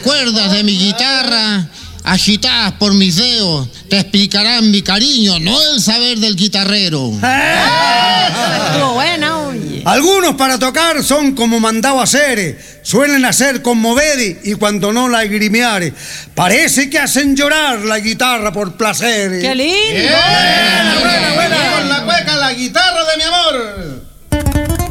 cuerdas de mi guitarra, agitadas por mis dedos, te explicarán mi cariño, no el saber del guitarrero. Estuvo buena, oye. Algunos para tocar son como mandaba hacer, suelen hacer conmover y cuando no lagrimiare. Parece que hacen llorar la guitarra por placer. ¡Qué lindo! Buena. Con la cueca, la guitarra de mi amor.